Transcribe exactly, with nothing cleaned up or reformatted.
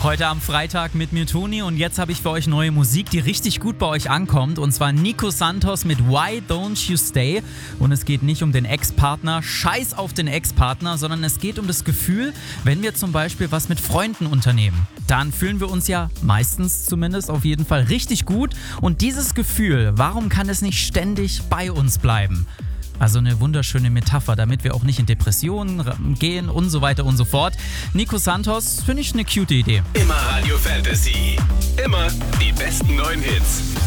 Heute am Freitag mit mir Toni und jetzt habe ich für euch neue Musik, die richtig gut bei euch ankommt, und zwar Nico Santos mit Why Don't You Stay, und es geht nicht um den Ex-Partner, scheiß auf den Ex-Partner, sondern es geht um das Gefühl, wenn wir zum Beispiel was mit Freunden unternehmen, dann fühlen wir uns ja meistens zumindest auf jeden Fall richtig gut, und dieses Gefühl, warum kann es nicht ständig bei uns bleiben? Also eine wunderschöne Metapher, damit wir auch nicht in Depressionen gehen und so weiter und so fort. Nico Santos, finde ich eine cute Idee. Immer Radio Fantasy. Immer die besten neuen Hits.